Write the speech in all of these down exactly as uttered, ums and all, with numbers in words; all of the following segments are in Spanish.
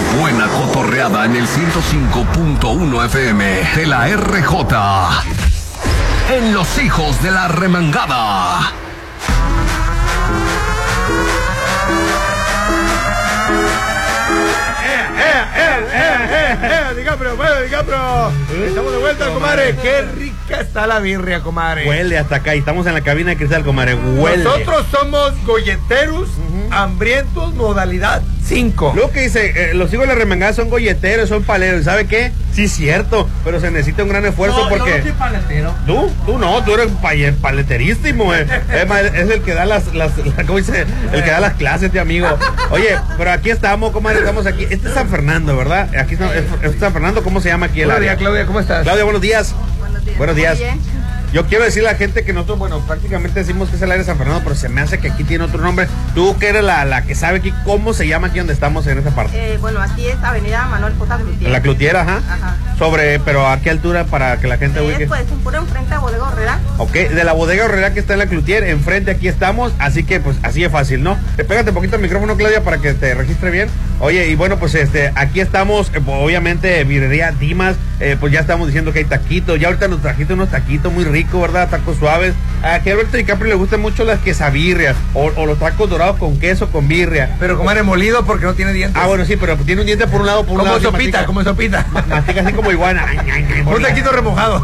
buena cotorreada en el ciento cinco punto uno F M de la R J. En Los Hijos de la Remangada. ¡Eh, eh, eh, eh! DiCaprio, bueno, DiCaprio. Estamos de vuelta, comadre. Qué rica está la birria, comadre. Huele hasta acá y estamos en la cabina de cristal, comadre. Huele. Nosotros somos golleteros, uh-huh. hambrientos, modalidad cinco. Lo que dice, eh, los hijos de la remangada son golleteros, son paleros. ¿Sabe qué? Sí, cierto, pero se necesita un gran esfuerzo. No, porque... yo no soy paletero. ¿Tú? Tú no, tú eres paleterísimo, eh. es, es el que da las, las, ¿cómo dice? El que da las clases, de amigo. Oye, pero aquí estamos, comadre, estamos aquí. Este es San Fernando, ¿verdad? Aquí está, es, es San Fernando, ¿cómo se llama aquí el Buenos área? días, Claudia, ¿cómo estás? Claudia, buenos días. Buenos días. Buenos días. Muy bien. Yo quiero decirle a la gente que nosotros, bueno, prácticamente decimos que es el área de San Fernando, pero se me hace que aquí tiene otro nombre. Tú que eres la, la que sabe aquí, ¿cómo se llama aquí donde estamos en esta parte? Eh, bueno, aquí es Avenida Manuel J. Cloutier. La Cloutier, ajá. Ajá. Sobre, pero ¿a qué altura para que la gente ubique? Es pues un puro enfrente a Bodega Horrera. Ok, de la Bodega Horrera que está en la Cloutier, enfrente aquí estamos, así que pues así es fácil, ¿no? Eh, pégate un poquito el micrófono, Claudia, para que te registre bien. Oye, y bueno, pues este, aquí estamos, eh, obviamente, birrería Dimas, eh, pues ya estamos diciendo que hay taquitos, ya ahorita nos trajiste unos taquitos muy ricos, ¿verdad? Tacos suaves. A que a Alberto DiCaprio le gustan mucho las quesabirrias, o, o los tacos dorados con queso, con birria. Pero comadre molido porque no tiene dientes. Ah, bueno, sí, pero tiene un diente por un lado, por un como lado. Sopita, como sopita, como sopita. Mastica así como iguana. Un taquito remojado.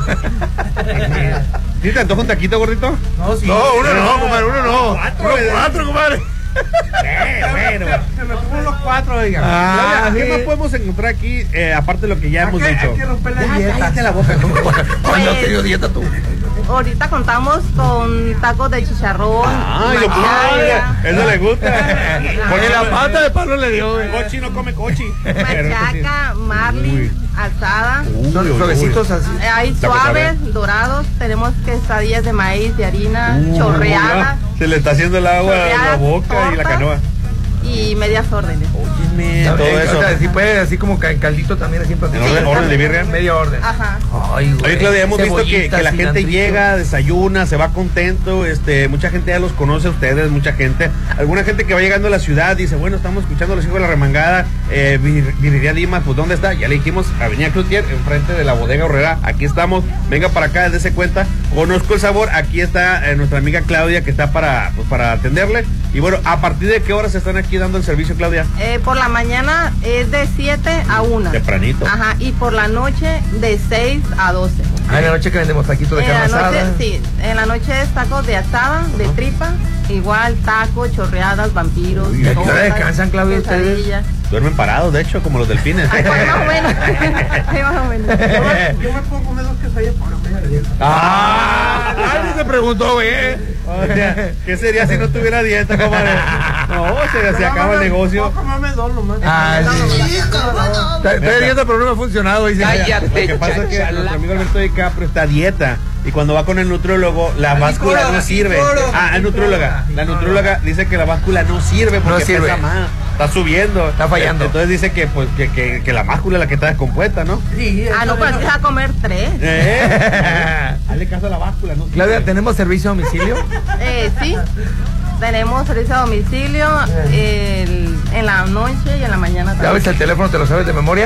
¿Sí te antoja un taquito, gordito? No, sí. No, uno no, no comadre, uno no. Cuatro, uno cuatro, comadre. Eh, bueno. Se me fueron los cuatro, oiga. Ah, ¿qué sí. más podemos encontrar aquí, eh, aparte de lo que ya hemos Hay que- dicho? hay que romper la Ya, dieta. cállate la boca. ¿Cuándo has tenido dieta tú? Ahorita contamos con tacos de chicharrón, Ay, lo machaca, eso le gusta. Porque la pata de palo le dio. güey. Cochi no come cochi. machaca, marlin, alzada. Son suavecitos así. Eh, Hay Tacos suaves, dorados, tenemos quesadillas de maíz, de harina, Uh, chorreadas Se le está haciendo el agua a la Chorreadas, boca y la tortas. canoa. y medias órdenes. Óyeme, todo También, eso. o sea, si puede, así como ca- en caldito también, así en ¿En orden, orden de birria? Media orden. Ajá. Ay, güey. Oye, Claudia, hemos visto que, Cebollita, que la gente cilantrito. llega, desayuna, se va contento, este, mucha gente ya los conoce a ustedes, mucha gente, alguna gente que va llegando a la ciudad dice, bueno, estamos escuchando a los hijos de la remangada, eh, vir- birrería Dimas, pues ¿dónde está? Ya le dijimos, Avenida Cloutier, enfrente de la Bodega Horrera, aquí estamos, venga para acá, dése cuenta, conozco el sabor, aquí está eh, nuestra amiga Claudia que está para, pues, para atenderle, y bueno, ¿a partir de qué horas están aquí dando el servicio, Claudia? Eh, por la mañana es de siete a una. Tempranito. Ajá, y por la noche de seis a doce. Ah, en la noche que vendemos taquitos de En la carne noche, asada. sí, en la noche es tacos de asada, de tripa, igual tacos, chorreadas, vampiros, Uy, ¿a qué hora tortas, descansan, Claudia, ustedes? quesadillas. Duermen parados, de hecho, como los delfines. Ay, pues, más o menos. Ay, más o menos. Yo me puedo comer dos quesadillas por la media dieta. Ah, nadie se preguntó, güey. O sea, ¿qué sería si no tuviera dieta, comadre? No, se, se acaba el negocio. comerme dos nomás. Ah, sí. Está está de dieta, pero no me ha funcionado. Dice. Lo que pasa es que nuestro amigo Alberto DiCaprio está a dieta y cuando va con el nutriólogo, la báscula no sirve. Ah, el nutrióloga. La nutrióloga dice que la báscula no sirve porque No sirve. pesa más. Está subiendo. Está fallando. Entonces dice que pues que, que, que la báscula es la que está descompuesta, ¿no? Ah, no, pero empieza a comer tres. Eh, Hazle caso a la báscula, ¿no? Claudia, ¿tenemos servicio a domicilio? Eh, sí, tenemos servicio a domicilio el- en la noche y en la mañana también. ¿Sabes el teléfono? ¿Te lo sabes de memoria?